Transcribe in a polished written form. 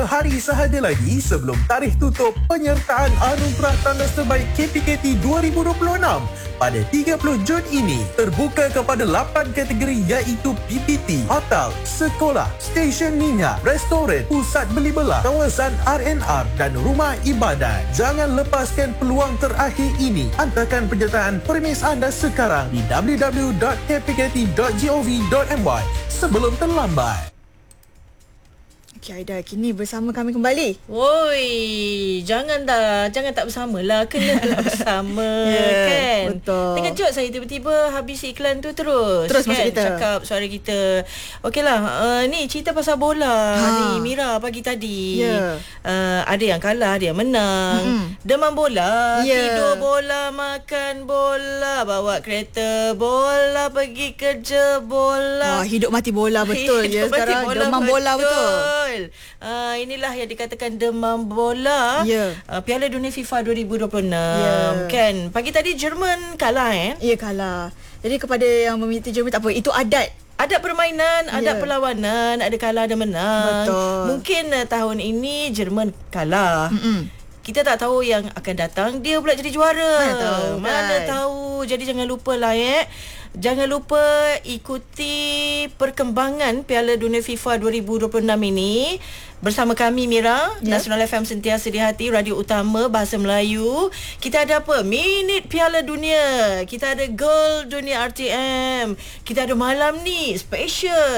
hari sahaja lagi sebelum tarikh tutup penyertaan anugerah tandas terbaik KPKT 2026 pada 30 Jun ini. Terbuka kepada 8 kategori iaitu PPT, hotel, sekolah, stesen minyak, restoran, pusat beli belah, kawasan R&R dan rumah ibadat. Jangan lepaskan peluang terakhir ini. Hantarkan penyertaan permis anda sekarang di www.kpkt.gov.my sebelum terlambat. Okay, Aida, kini bersama kami kembali. Woi, jangan tak bersamalah. Kenalah bersama, kan? Betul. Terkejut saya tiba-tiba habis iklan tu terus masuk kan? kita. Cakap suara kita. Okeylah, ni cerita pasal bola ni Mira pagi tadi. Ada yang kalah, ada yang menang. Demam bola, tidur bola, makan bola, bawa kereta bola, pergi kerja bola. Hidup mati bola betul ya sekarang. Demam bola betul. Inilah yang dikatakan demam bola. Piala Dunia FIFA 2026 kan. Pagi tadi Jerman kalah Ya, kalah. Jadi kepada yang meminta Jerman, tak apa, itu adat. Ada permainan, ada perlawanan, ada kalah, ada menang. Betul. Mungkin tahun ini Jerman kalah. Kita tak tahu yang akan datang dia pula jadi juara. Mana tahu. Jadi jangan lupalah jangan lupa ikuti perkembangan Piala Dunia FIFA 2026 ini bersama kami Mira, Nasional FM sentiasa di hati, radio utama bahasa Melayu. Kita ada apa? Minit Piala Dunia. Kita ada Gol Dunia RTM. Kita ada malam ni special